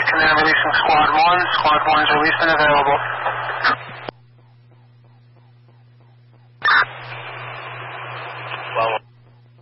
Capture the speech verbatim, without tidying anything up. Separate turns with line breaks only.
Command releasing Squad one. Squad one is released and available.
Well,